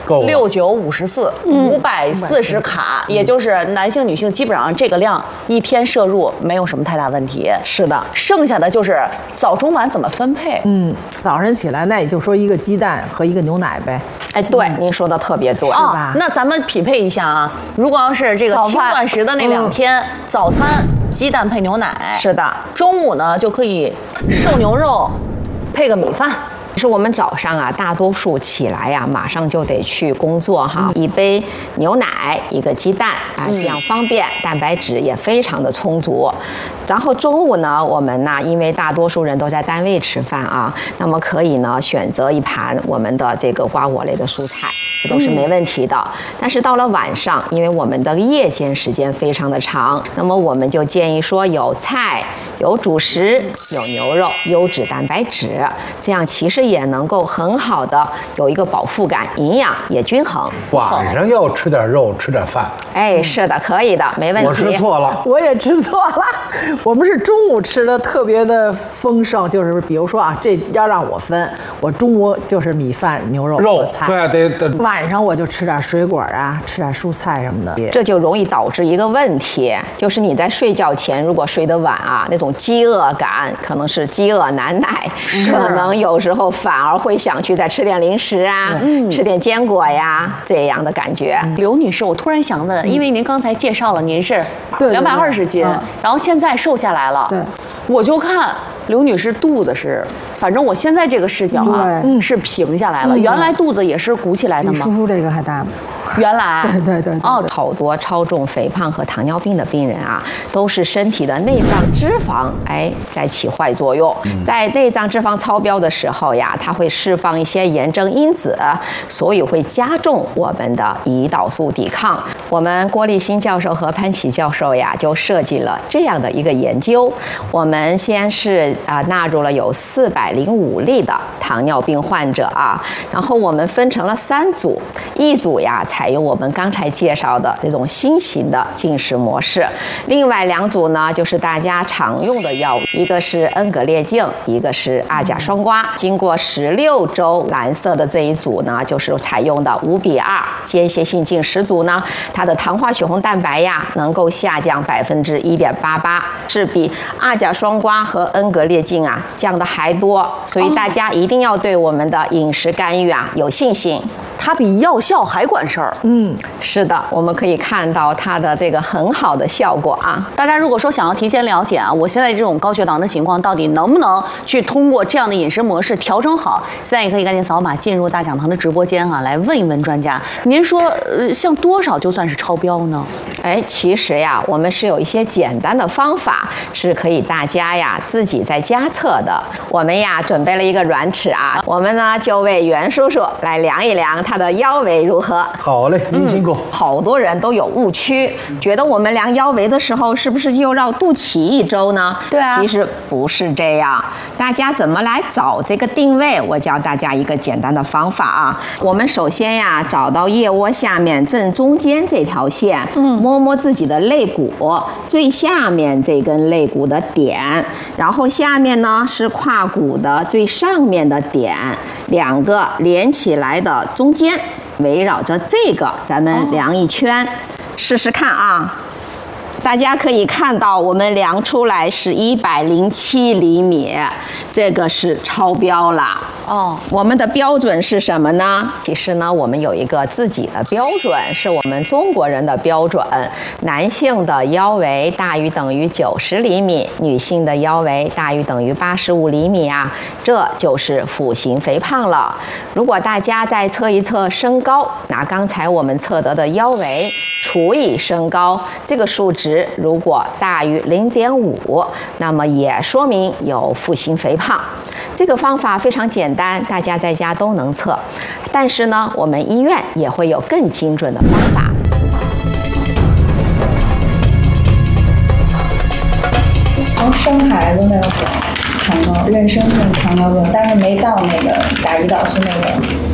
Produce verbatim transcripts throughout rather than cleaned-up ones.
六九五十四，五百四十卡，也就是男性女性基本上这个量一天摄入没有什么太大问题。 是的， 剩下的就是早中晚怎么分配。 嗯，早上起来那也就说一个鸡蛋和一个牛奶呗。 哎，对，嗯、您说的特别对， 啊。那咱们匹配一下啊，如果要是这个轻断食的那两天，嗯、早餐鸡蛋配牛奶， 是的， 中午呢就可以瘦牛肉配个米饭。 是我们早上啊，大多数起来呀、啊，马上就得去工作哈，嗯、一杯牛奶，一个鸡蛋啊，这样方便，蛋白质也非常的充足。然后中午呢，我们呢，因为大多数人都在单位吃饭啊，那么可以呢选择一盘我们的这个瓜果类的蔬菜。这都是没问题的，嗯、但是到了晚上，因为我们的夜间时间非常的长，那么我们就建议说有菜、有主食、有牛肉、优质蛋白质，这样其实也能够很好的有一个饱腹感，营养也均衡。 晚上要吃点肉，吃点饭。 哎，是的，可以的，没问题。 我吃错了， 我也吃错了。我们是中午吃的特别的丰盛，就是比如说啊，这要让我分，我中午就是米饭、牛肉、 肉菜， 对对对。 晚上我就吃点水果啊，吃点蔬菜什么的， 这就容易导致一个问题，就是你在睡觉前如果睡得晚啊，那种饥饿感可能是饥饿难耐，可能有时候反而会想去再吃点零食啊，嗯、吃点坚果呀，这样的感觉。 嗯、刘女士，我突然想问，嗯、因为您刚才介绍了您是两百二十斤，嗯、然后现在瘦下来了， 对， 我就看刘女士肚子是，反正我现在这个视角啊，嗯，是平下来了。嗯、原来肚子也是鼓起来的吗？ 比叔叔这个还大。 原来， 对对 对, 对， 哦，好多超重、肥胖和糖尿病的病人啊，都是身体的内脏脂肪哎在起坏作用。嗯、在内脏脂肪超标的时候呀，它会释放一些炎症因子，所以会加重我们的胰岛素抵抗。我们郭立新教授和潘启教授呀，就设计了这样的一个研究。我们先是啊、呃、纳入了有四百零五例的糖尿病患者啊，然后我们分成了三组，一组呀采用我们刚才介绍的这种新型的进食模式，另外两组呢就是大家常用的药物，一个是恩格列净，一个是阿甲双胍。经过十六周，蓝色的这一组呢就是采用的五比二间歇性进食组呢，它的糖化血红蛋白呀能够下降百分之一点八八，是比阿甲双胍和恩格列净啊降的还多，所以大家一定要对我们的饮食干预啊有信心。 它比药效还管事儿。 嗯，是的，我们可以看到它的这个很好的效果啊。 大家如果说想要提前了解啊，我现在这种高血糖的情况到底能不能去通过这样的饮食模式调整好，现在也可以赶紧扫码进入大讲堂的直播间啊，来问一问专家。您说，呃，像多少就算是超标呢？ 哎，其实呀，我们是有一些简单的方法，是可以大家呀自己在家测的。我们呀准备了一个软尺啊，我们呢就为袁叔叔来量一量他的腰围如何。 好嘞，您辛苦。 嗯、好多人都有误区，觉得我们量腰围的时候是不是就绕肚脐一周呢？ 对啊， 其实不是这样。大家怎么来找这个定位？我教大家一个简单的方法啊。我们首先呀找到腋窝下面正中间这条线，嗯，摸摸自己的肋骨最下面这根肋骨的点，然后下面呢是胯骨的最上面的点，两个连起来的中间，围绕着这个咱们量一圈，哦、试试看啊。大家可以看到，我们量出来是一百零七厘米，这个是超标了。哦，我们的标准是什么呢？其实呢，我们有一个自己的标准，是我们中国人的标准。男性的腰围大于等于九十厘米，女性的腰围大于等于八十五厘米啊，这就是腹型肥胖了。如果大家再测一测身高，拿刚才我们测得的腰围除以身高，这个数值如果大于零点五，那么也说明有腹型肥胖。这个方法非常简单，大家在家都能测。但是呢，我们医院也会有更精准的方法。 然后生孩子那会儿糖尿，妊娠性糖尿病，但是没到那个打胰岛素那个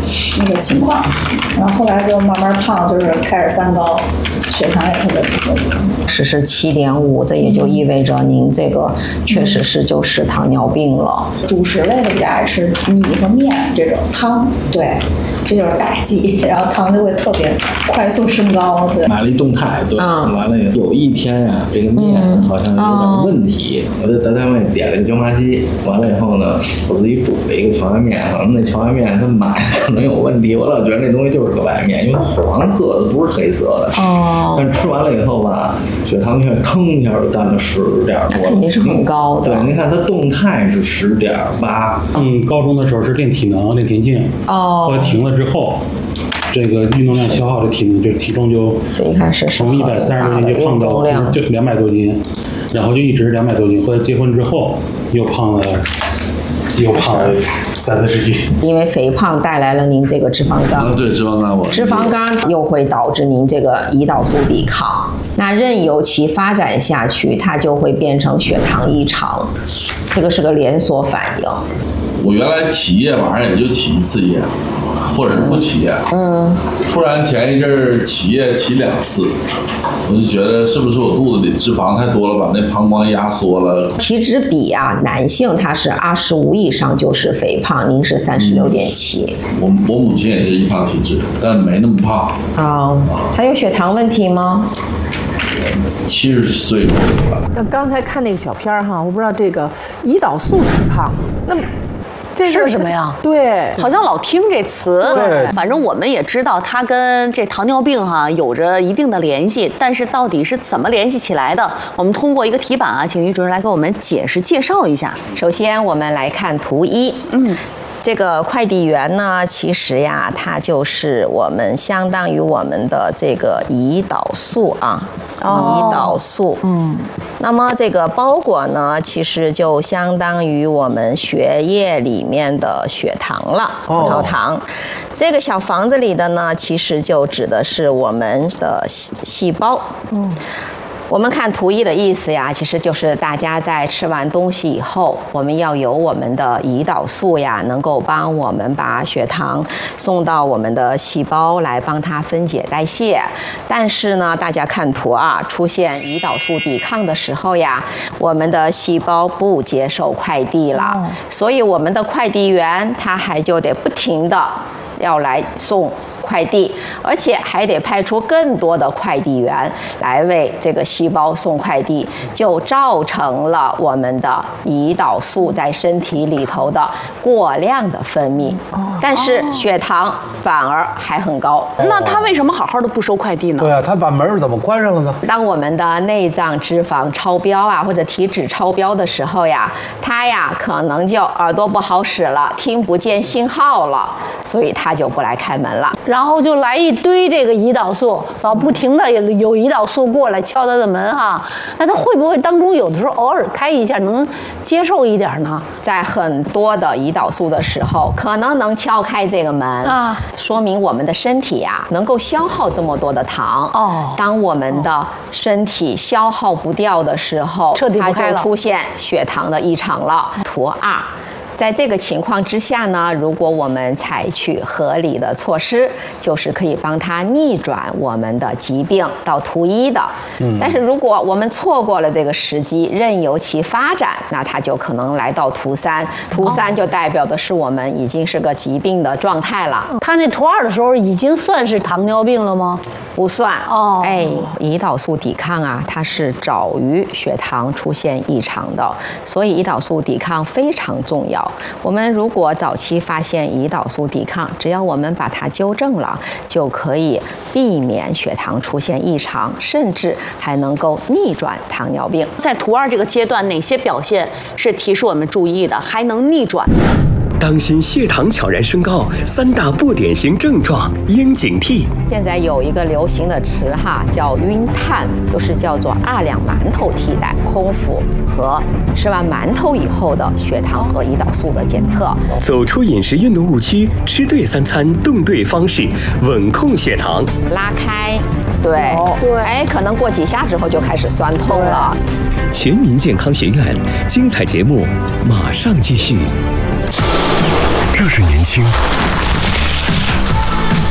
那个情况，然后后来就慢慢胖，就是开始三高，血糖也特别不合理。 是是七点五，这也就意味着您这个确实是就是糖尿病了。 主食类的比较爱吃米和面这种汤，对，这就是大忌，然后糖就会特别快速升高。对， 买了一动态，对， 嗯、 完了有一天呀、啊，这个面好像有点问题，嗯、我就在单位点了个椒麻鸡，完了以后呢，我自己煮了一个荞麦面，可能那荞麦面它买可能有问题，我老觉得那东西就是个白面，因为黄色的不是黑色的。哦，但吃完了以后吧，血糖就腾一下就干了十点多， 肯定是很高的。 对，您看它动态是十点八。 嗯，高中的时候是练体能、练田径，哦，后来停了之后，这个运动量消耗的体能，这体重就从一百三十多斤就胖到就两百多斤，然后就一直两百多斤。后来结婚之后又胖了。又胖了三四十斤， 因为肥胖带来了您这个脂肪肝。 对，脂肪肝我。 脂肪肝又会导致您这个胰岛素抵抗，那任由其发展下去，它就会变成血糖异常，这个是个连锁反应。 我原来起夜晚上也就起一次夜，或者是不起夜。嗯。突然前一阵儿起夜起两次。我就觉得是不是我肚子里脂肪太多了，把那膀胱压缩了。体脂比啊，男性他是二十五以上就是肥胖，您是三十六点七。 我我母亲也是易胖体质，但没那么胖。 哦，还有血糖问题吗？ 七十岁左右吧。 那刚才看那个小片儿哈，我不知道这个胰岛素抵抗，那么。这是什么呀？ 对， 好像老听这词。 对， 反正我们也知道它跟这糖尿病哈、啊、有着一定的联系，但是到底是怎么联系起来的？我们通过一个题板啊，请于主任来给我们解释介绍一下。 首先，我们来看图一。嗯。这个快递员呢，其实呀，它就是我们相当于我们的这个胰岛素啊，哦、胰岛素。嗯。那么这个包裹呢，其实就相当于我们血液里面的血糖了，葡萄糖。哦、这个小房子里的呢，其实就指的是我们的细胞。嗯。我们看图一的意思呀，其实就是大家在吃完东西以后，我们要有我们的胰岛素呀，能够帮我们把血糖送到我们的细胞来帮它分解代谢。但是呢，大家看图二，出现胰岛素抵抗的时候呀，我们的细胞不接受快递了，哦、所以我们的快递员他还就得不停的要来送快递，而且还得派出更多的快递员来为这个细胞送快递，就造成了我们的胰岛素在身体里头的过量的分泌，但是血糖反而还很高。 那他为什么好好的不收快递呢？ 对啊，他把门怎么关上了呢？ 当我们的内脏脂肪超标啊，或者体脂超标的时候呀，他呀可能就耳朵不好使了，听不见信号了，所以他就不来开门了。 然后就来一堆这个胰岛素，然后不停的有胰岛素过来敲他的门哈，那他会不会当中有的时候偶尔开一下能接受一点呢？ 在很多的胰岛素的时候，可能能敲开这个门啊，说明我们的身体呀、啊、能够消耗这么多的糖哦。当我们的身体消耗不掉的时候， 彻底不开了， 它就出现血糖的异常了。图二。在这个情况之下呢，如果我们采取合理的措施，就是可以帮它逆转我们的疾病到图一的。嗯，但是如果我们错过了这个时机，任由其发展，那它就可能来到图三。图三就代表的是我们已经是个疾病的状态了。 它那图二的时候已经算是糖尿病了吗？ 不算哦。哎，胰岛素抵抗啊，它是早于血糖出现异常的，所以胰岛素抵抗非常重要。我们如果早期发现胰岛素抵抗，只要我们把它纠正了，就可以避免血糖出现异常，甚至还能够逆转糖尿病。 在图二这个阶段，哪些表现是提示我们注意的，还能逆转？ 当心血糖悄然升高，三大不典型症状应警惕。 现在有一个流行的词哈，叫晕碳，就是叫做二两馒头替代空腹和吃完馒头以后的血糖和胰岛素的检测。 走出饮食运动误区，吃对三餐，动对方式，稳控血糖。 拉开，对，对，哎，可能过几下之后就开始酸痛了。 全民健康学院精彩节目马上继续。这是年轻，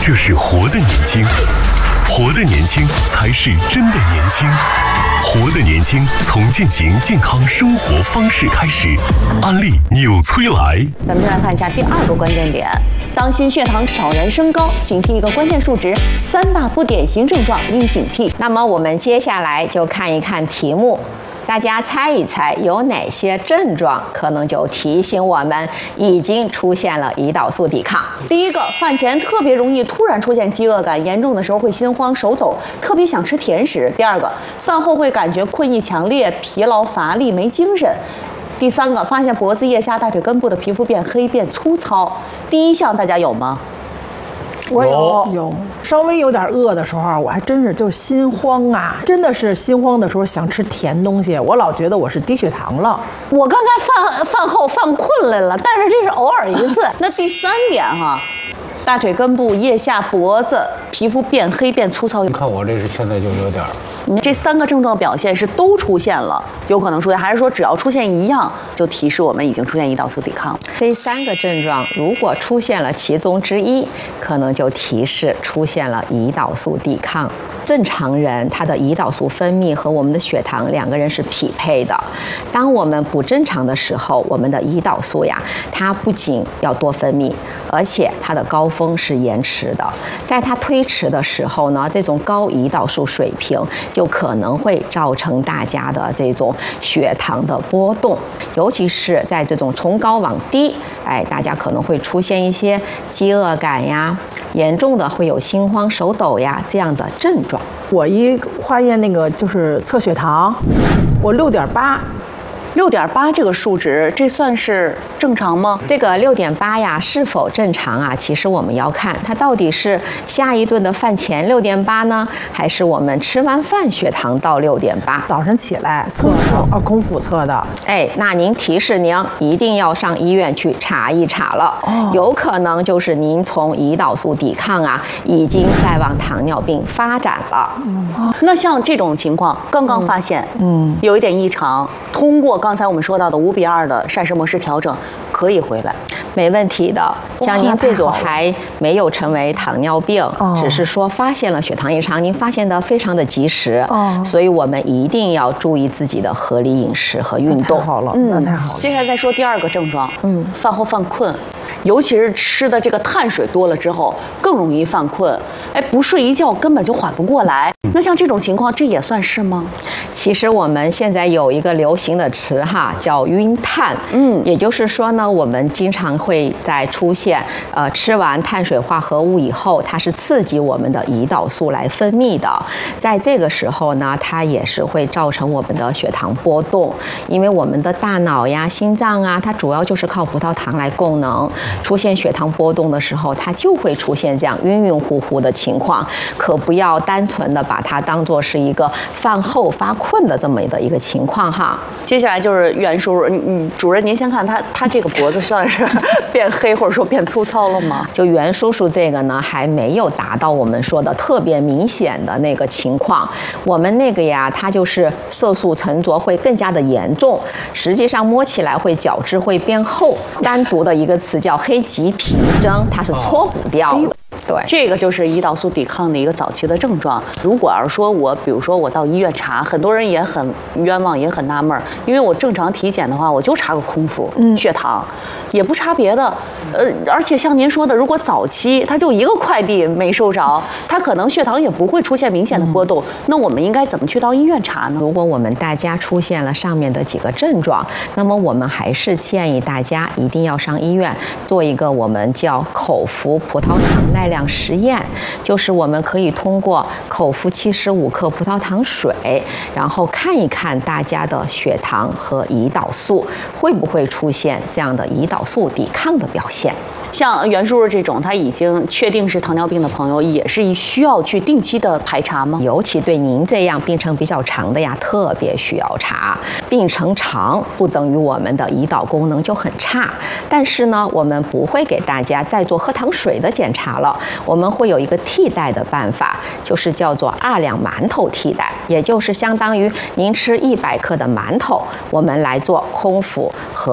这是活的年轻，活的年轻才是真的年轻。活的年轻，从践行健康生活方式开始。安利纽崔莱。 咱们再来看一下第二个关键点：当心血糖悄然升高，警惕一个关键数值，三大不典型症状应警惕。 那么我们接下来就看一看题目。大家猜一猜有哪些症状可能就提醒我们已经出现了胰岛素抵抗。 第一个，饭前特别容易突然出现饥饿感，严重的时候会心慌手抖，特别想吃甜食。第二个，饭后会感觉困意强烈、疲劳乏力、没精神。第三个，发现脖子腋下、大腿根部的皮肤变黑变粗糙。第一项大家有吗？ 我有有，稍微有点饿的时候，我还真是就心慌啊，真的是心慌的时候想吃甜东西，我老觉得我是低血糖了。 我刚才饭饭后犯困来了，但是这是偶尔一次。 那第三点哈，大腿根部、腋下、脖子皮肤变黑变粗糙。 你看我这是现在就有点儿。 这三个症状表现是都出现了，有可能出现，还是说只要出现一样，就提示我们已经出现胰岛素抵抗？ 这三个症状如果出现了其中之一，可能就提示出现了胰岛素抵抗。正常人他的胰岛素分泌和我们的血糖两个人是匹配的。当我们不正常的时候，我们的胰岛素呀，它不仅要多分泌，而且它的高峰是延迟的。在它推迟的时候呢，这种高胰岛素水平就可能会造成大家的这种血糖的波动，尤其是在这种从高往低，哎，大家可能会出现一些饥饿感呀，严重的会有心慌手抖呀这样的症状。 我一化验那个就是测血糖，我六点八。 六点八这个数值，这算是正常吗？ 这个六点八呀，是否正常啊？其实我们要看它到底是下一顿的饭前六点八呢，还是我们吃完饭血糖到六点八？ 早晨起来测的啊，空腹测的。 哎，那您提示您一定要上医院去查一查了，哦、有可能就是您从胰岛素抵抗啊，已经在往糖尿病发展了。 嗯、那像这种情况，刚刚发现，嗯，有一点异常，通过刚才我们说到的五比二的膳食模式调整，可以回来， 没问题的。像您这种还没有成为糖尿病，哦、只是说发现了血糖异常，您发现的非常的及时，哦、所以我们一定要注意自己的合理饮食和运动。 太好了， 嗯， 那太好了。 接下来再说第二个症状，嗯，饭后犯困。尤其是吃的这个碳水多了之后，更容易犯困。哎，不睡一觉根本就缓不过来。那像这种情况，这也算是吗？ 其实我们现在有一个流行的词哈，叫晕碳。嗯，也就是说呢，我们经常会在出现呃吃完碳水化合物以后，它是刺激我们的胰岛素来分泌的。在这个时候呢，它也是会造成我们的血糖波动，因为我们的大脑呀、心脏啊，它主要就是靠葡萄糖来供能。出现血糖波动的时候，它就会出现这样晕晕乎乎的情况，可不要单纯的把它当作是一个饭后发困的这么的一个情况哈。 接下来就是袁叔叔，嗯，主任您先看他他这个脖子算是变黑或者说变粗糙了吗？ 就袁叔叔这个呢，还没有达到我们说的特别明显的那个情况。我们那个呀，它就是色素沉着会更加的严重，实际上摸起来会角质会变厚。单独的一个词叫黑棘皮征，它是搓不掉的。对， 这个就是胰岛素抵抗的一个早期的症状。如果要是说我，比如说我到医院查，很多人也很冤枉，也很纳闷儿，因为我正常体检的话，我就查个空腹、嗯、血糖，也不查别的。呃，而且像您说的，如果早期他就一个快递没收着，他可能血糖也不会出现明显的波动。嗯、那我们应该怎么去到医院查呢？ 如果我们大家出现了上面的几个症状，那么我们还是建议大家一定要上医院做一个我们叫口服葡萄糖耐量实验，就是我们可以通过口服七十五克葡萄糖水，然后看一看大家的血糖和胰岛素会不会出现这样的胰岛素抵抗的表现。 像袁叔叔这种他已经确定是糖尿病的朋友，也是需要去定期的排查吗？ 尤其对您这样病程比较长的呀，特别需要查。病程长不等于我们的胰岛功能就很差，但是呢，我们不会给大家再做喝糖水的检查了，我们会有一个替代的办法，就是叫做二两馒头替代，也就是相当于您吃一百克的馒头，我们来做空腹和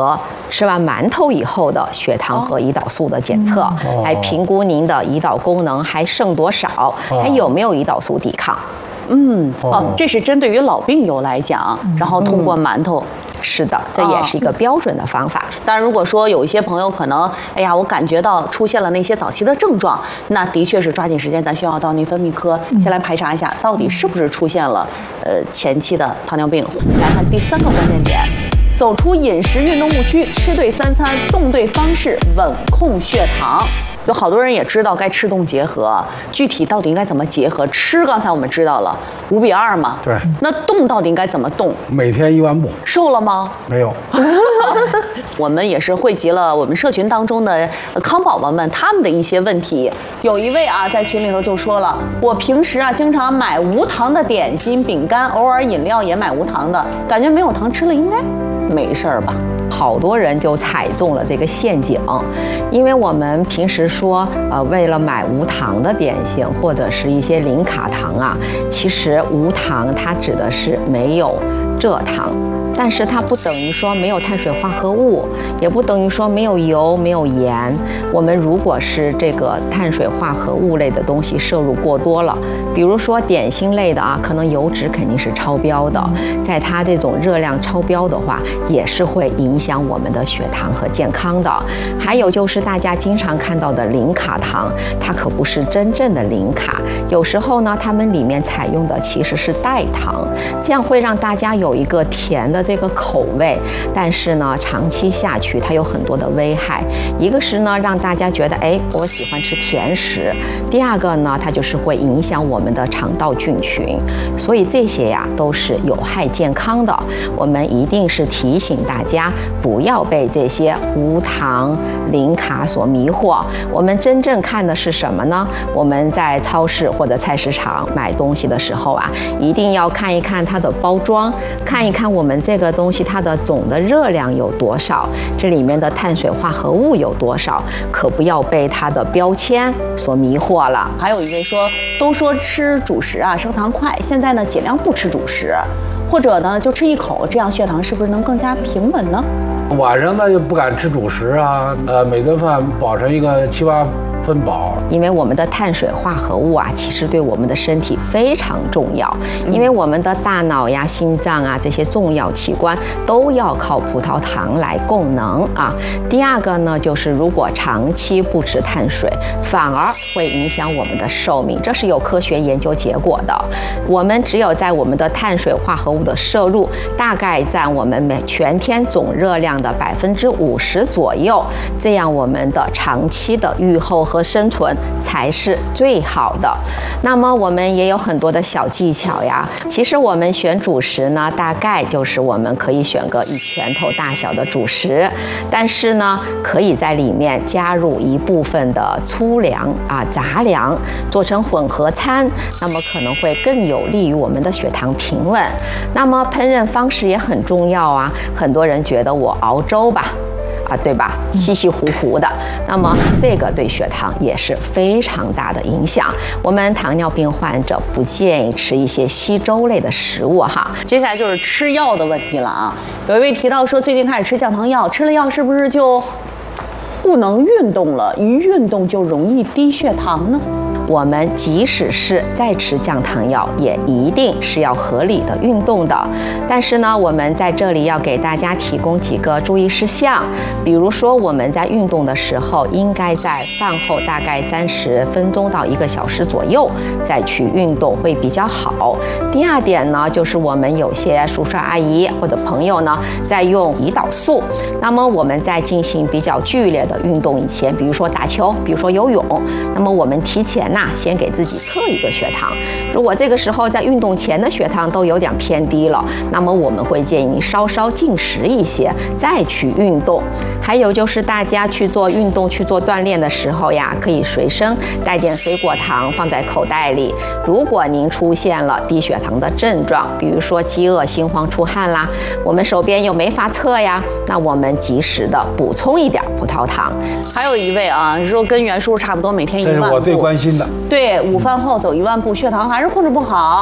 吃完馒头以后的血糖和胰岛素的检测， 哦、 来评估您的胰岛功能还剩多少，还有没有胰岛素抵抗。 嗯，哦，这是针对于老病友来讲，然后通过馒头。 是的，这也是一个标准的方法。 当然，如果说有一些朋友可能，哎呀，我感觉到出现了那些早期的症状，那的确是抓紧时间，咱需要到内分泌科先来排查一下，到底是不是出现了呃前期的糖尿病。来看第三个关键点，走出饮食运动误区，吃对三餐，动对方式，稳控血糖。有好多人也知道该吃动结合，具体到底应该怎么结合？吃刚才我们知道了五比二嘛， 对。 那动到底应该怎么动？ 每天一万步。 瘦了吗？ 没有。 我们也是汇集了我们社群当中的康宝宝们他们的一些问题。有一位啊在群里头就说了，我平时啊经常买无糖的点心、饼干，偶尔饮料也买无糖的，感觉没有糖吃了应该没事儿吧？ 好多人就踩中了这个陷阱，因为我们平时说，呃，为了买无糖的点心或者是一些零卡糖啊，其实无糖它指的是没有蔗糖。但是它不等于说没有碳水化合物，也不等于说没有油、没有盐。我们如果是这个碳水化合物类的东西摄入过多了，比如说点心类的啊，可能油脂肯定是超标的，在它这种热量超标的话，也是会影响我们的血糖和健康的。还有就是大家经常看到的零卡糖，它可不是真正的零卡，有时候呢，它们里面采用的其实是代糖，这样会让大家有一个甜的这个口味，但是呢，长期下去它有很多的危害。一个是呢，让大家觉得，哎，我喜欢吃甜食；第二个呢，它就是会影响我们的肠道菌群。所以这些呀，都是有害健康的。我们一定是提醒大家，不要被这些无糖、零卡所迷惑。我们真正看的是什么呢？我们在超市或者菜市场买东西的时候啊，一定要看一看它的包装，看一看我们这个东西它的总的热量有多少，这里面的碳水化合物有多少，可不要被它的标签所迷惑了。 还有一位说，都说吃主食啊升糖快，现在呢尽量不吃主食，或者呢就吃一口，这样血糖是不是能更加平稳呢？ 晚上呢就不敢吃主食啊，呃，每顿饭保持一个七八分饱。 因为我们的碳水化合物啊，其实对我们的身体非常重要，因为我们的大脑呀、心脏啊这些重要器官都要靠葡萄糖来供能啊。第二个呢，就是如果长期不吃碳水，反而会影响我们的寿命，这是有科学研究结果的。我们只有在我们的碳水化合物的摄入大概占我们每全天总热量的百分之五十左右，这样我们的长期的预后和生存才是最好的。那么我们也有很多的小技巧呀。其实我们选主食呢，大概就是我们可以选个一拳头大小的主食，但是呢，可以在里面加入一部分的粗粮啊、杂粮，做成混合餐，那么可能会更有利于我们的血糖平稳。那么烹饪方式也很重要啊，很多人觉得我熬粥吧。啊，对吧？稀稀糊糊的，那么这个对血糖也是非常大的影响。我们糖尿病患者不建议吃一些稀粥类的食物哈。 接下来就是吃药的问题了啊。有一位提到说，最近开始吃降糖药，吃了药是不是就不能运动了？一运动就容易低血糖呢？ 我们即使是在吃降糖药，也一定是要合理的运动的。但是呢，我们在这里要给大家提供几个注意事项，比如说我们在运动的时候，应该在饭后大概三十分钟到一个小时左右再去运动会比较好。第二点呢，就是我们有些叔叔阿姨或者朋友呢，在用胰岛素，那么我们在进行比较剧烈的运动以前，比如说打球，比如说游泳，那么我们提前呢，先给自己测一个血糖。如果这个时候在运动前的血糖都有点偏低了，那么我们会建议你稍稍进食一些，再去运动。还有就是大家去做运动、去做锻炼的时候呀，可以随身带点水果糖放在口袋里。如果您出现了低血糖的症状，比如说饥饿、心慌、出汗啦，我们手边又没法测呀，那我们及时的补充一点葡萄糖。 还有一位啊，说跟袁叔差不多，每天一万步。 这是我最关心的。 对，午饭后走一万步，血糖还是控制不好。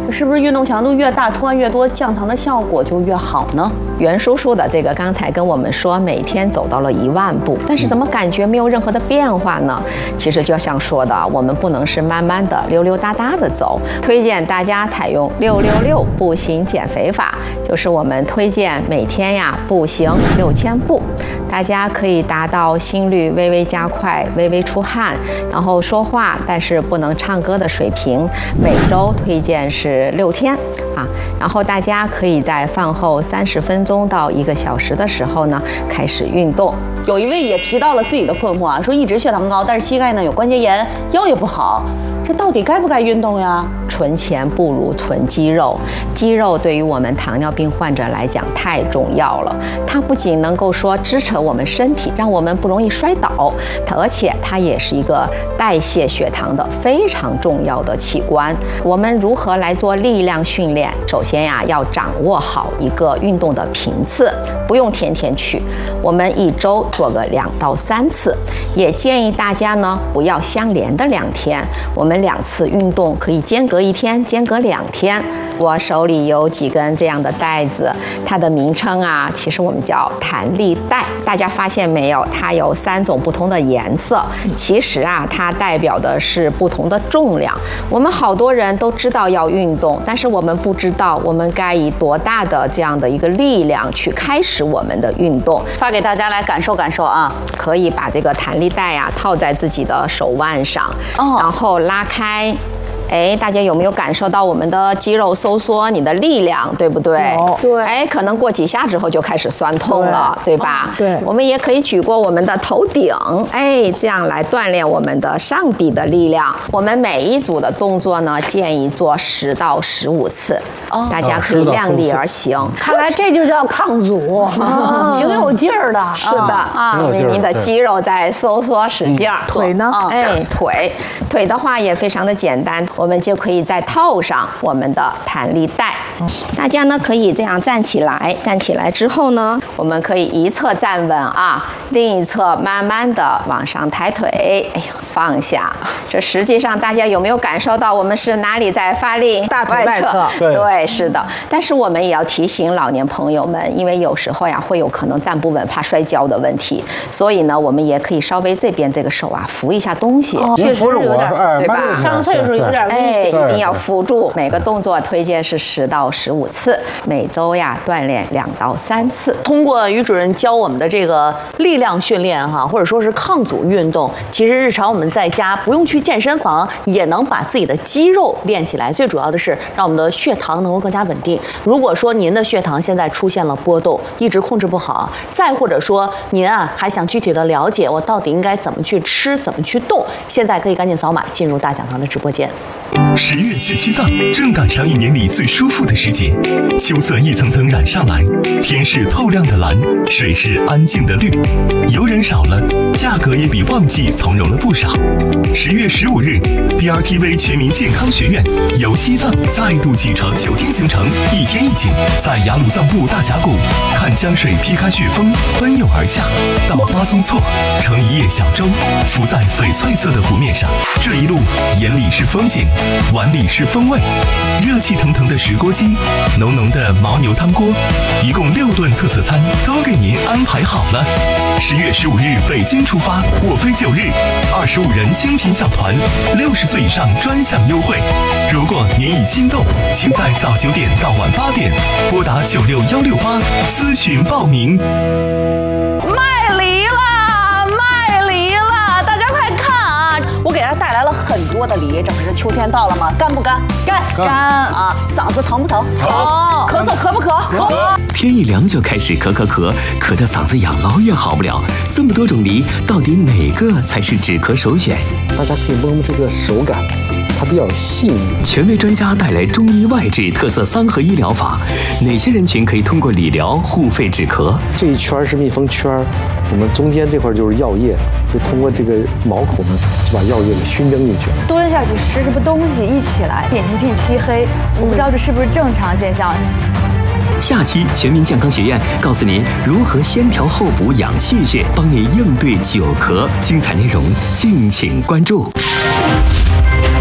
是不是运动强度越大，出汗越多，降糖的效果就越好呢？ 袁叔叔的这个刚才跟我们说，每天走到了一万步，但是怎么感觉没有任何的变化呢？其实就像说的，我们不能是慢慢的溜溜达达的走，推荐大家采用六六六步行减肥法，就是我们推荐每天呀步行六千步，大家可以达到心率微微加快、微微出汗，然后说话但是不能唱歌的水平。每周推荐是六天啊，然后大家可以在饭后三十分钟到一个小时的时候呢开始运动。 有一位也提到了自己的困惑啊，说一直血糖高，但是膝盖呢有关节炎，腰也不好，这到底该不该运动呀？ 存钱不如存肌肉，肌肉对于我们糖尿病患者来讲太重要了。它不仅能够说支撑我们身体，让我们不容易摔倒，而且它也是一个代谢血糖的非常重要的器官。我们如何来做力量训练？首先呀，要掌握好一个运动的频次，不用天天去，我们一周做个两到三次。也建议大家呢不要相连的两天，我们两次运动可以间隔一天，间隔两天。我手里有几根这样的带子，它的名称啊，其实我们叫弹力带。大家发现没有？它有三种不同的颜色，其实啊，它代表的是不同的重量。我们好多人都知道要运动，但是我们不知道我们该以多大的这样的一个力量去开始我们的运动。 发给大家来感受感受啊！ 可以把这个弹力带啊套在自己的手腕上，哦、然后拉开。哎，大家有没有感受到我们的肌肉收缩，你的力量，对不对？ 对。 哎，可能过几下之后就开始酸痛了， 对, 对吧？ 对。 我们也可以举过我们的头顶，哎，这样来锻炼我们的上臂的力量。我们每一组的动作呢，建议做十到十五次，哦、大家可以量力而行。哦、 看来这就叫抗阻，哦、挺有劲儿的。 是的啊，因为您的肌肉在收缩使劲儿。 嗯、腿呢？ 哎，腿，腿的话也非常的简单。我们就可以再套上我们的弹力带，大家呢可以这样站起来，站起来之后呢，我们可以一侧站稳啊，另一侧慢慢的往上抬腿，哎呦放下。这实际上大家有没有感受到我们是哪里在发力？ 大腿外侧。 对，对，是的。但是我们也要提醒老年朋友们，因为有时候呀会有可能站不稳，怕摔跤的问题，所以呢我们也可以稍微这边这个手啊扶一下东西， 哦、 确实有点， 对吧？ 上岁数有点。 哎，一定要扶住。每个动作推荐是十到十五次，每周呀锻炼两到三次。 通过于主任教我们的这个力量训练哈，或者说是抗阻运动，其实日常我们在家不用去健身房，也能把自己的肌肉练起来。最主要的是让我们的血糖能够更加稳定。如果说您的血糖现在出现了波动，一直控制不好，再或者说您啊还想具体的了解我到底应该怎么去吃，怎么去动，现在可以赶紧扫码进入大讲堂的直播间。 十月去西藏，正赶上一年里最舒服的时节。秋色一层层染上来，天是透亮的蓝，水是安静的绿。游人少了，价格也比旺季从容了不少。十月十五日 ，D R T V 全民健康学院游西藏再度启程九天行程，一天一景，在雅鲁藏布大峡谷看江水劈开雪峰，奔涌而下，到巴松措乘一叶小舟，浮在翡翠色的湖面上。这一路眼里是风景，碗里是风味，热气腾腾的石锅鸡，浓浓的牦牛汤锅，一共六顿特色餐都给您安排好了。十月十五日北京出发，我飞九日，二十五人精品小团，六十岁以上专享优惠。如果您已心动，请在早九点到晚八点拨打九六幺六八咨询报名。 卖梨了，卖梨了，大家快看啊！我给大家带来了很多的梨，这不是秋天到了吗？干不干？干干啊！嗓子疼不疼？疼。咳嗽咳不咳？咳。 天一凉就开始咳咳咳，咳得嗓子痒，老也好不了。这么多种梨，到底哪个才是止咳首选？ 大家可以摸摸这个手感，它比较细腻。 权威专家带来中医外治特色三合一疗法，哪些人群可以通过理疗护肺止咳？ 这一圈是蜜蜂圈，我们中间这块就是药液，就通过这个毛孔呢，就把药液给熏蒸进去。 蹲下去吃什么东西一起来，眼睛一片漆黑，我不知道这是不是正常现象。 下期全民健康学院告诉您如何先调后补养气血，帮你应对久咳。精彩内容敬请关注。 学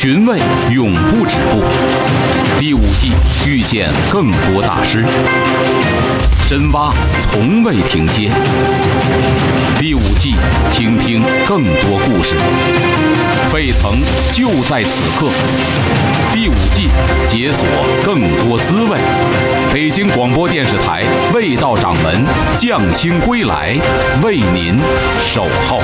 寻味永不止步。第五季遇见更多大师，深挖从未停歇。第五季倾听更多故事，沸腾就在此刻。第五季解锁更多滋味。北京广播电视台味道掌门匠心归来，为您守候。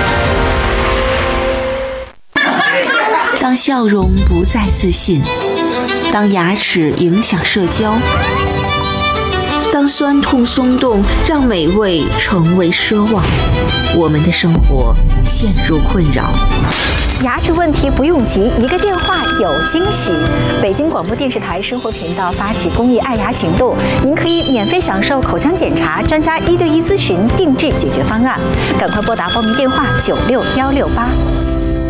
当笑容不再自信，当牙齿影响社交，当酸痛松动让美味成为奢望，我们的生活陷入困扰。 牙齿问题不用急，一个电话有惊喜。北京广播电视台生活频道发起公益爱牙行动，您可以免费享受口腔检查、专家一对一咨询、定制解决方案。赶快拨打报名电话九六幺六八。